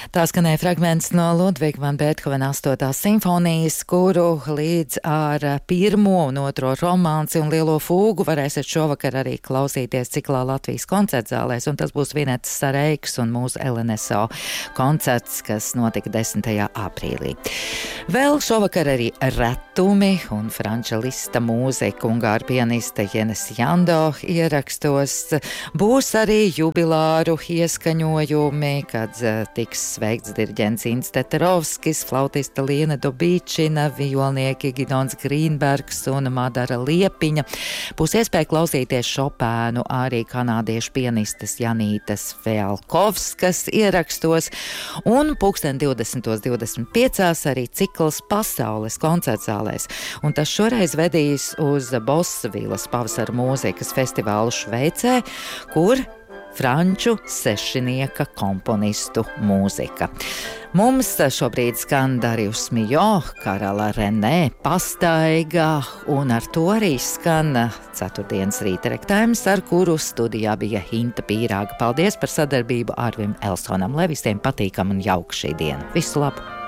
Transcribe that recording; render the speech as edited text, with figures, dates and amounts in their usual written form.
Tā skanēja fragments no Ludviga van Beethovena 8. simfonijas, kuru līdz ar 1. un 2. romanci un lielo fūgu varēsiet šovakar arī klausīties ciklā Latvijas koncertzālēs, un tas būs Vinetas Sareiks un mūsu LNSO koncerts, kas notika 10. aprīlī. Vēl šovakar arī retumi un Franča Lista mūzika, ungāru pianiste Jenes Jando ierakstos. Būs arī jubilāru ieskaņojumi, kad tiks sveikts diriģents Inns Teterovskis, flautista Liena Dobīčina, violnieki Gidons Grīnbergs un Madara Liepiņa. Būs iespēja klausīties Šopēnu arī kanādiešu pianistes Janītas Fealkovskas ierakstos, un 20:25 arī cikls Pasaules koncertzālēs. Un tas šoreiz vedīs uz Bosvilas pavasara mūzikas festivālu Šveicē, kur franču sešinieka komponistu mūzika. Mums šobrīd skan Darius Mijo, Karala Renē pastaiga, un ar to arī skan ceturtdienas rīta rektājums, ar kuru studijā bija Hinta Pīrāga. Paldies par sadarbību Arvim Elsonam, lai visiem patīkam un jauka šī diena. Visu labu!